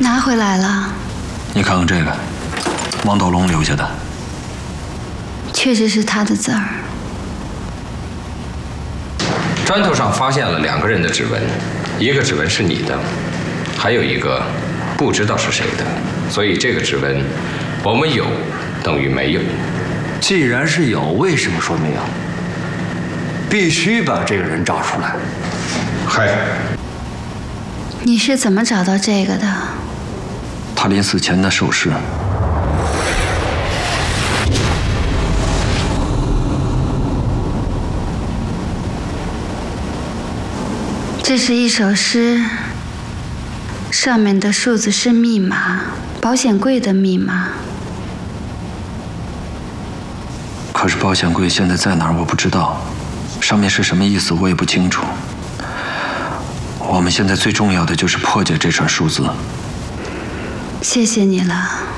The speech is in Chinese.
拿回来了。 你看看这个，王道龙留下的， 确实是他的字儿。 砖头上发现了2个人的指纹，一个指纹是你的，还有一个不知道是谁的，所以这个指纹我们有等于没有。 既然是有，为什么说没有？必须把这个人找出来。 嗨， 你是怎么找到这个的？ 他临死前的首饰。 这是一首诗，上面的数字是密码，保险柜的密码。 可是保险柜现在在哪儿我不知道，上面是什么意思我也不清楚。我们现在最重要的就是破解这串数字。 谢谢你了。